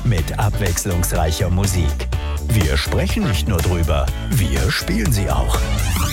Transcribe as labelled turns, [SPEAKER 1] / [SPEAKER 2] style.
[SPEAKER 1] mit abwechslungsreicher Musik. Wir sprechen nicht nur drüber, wir spielen sie auch.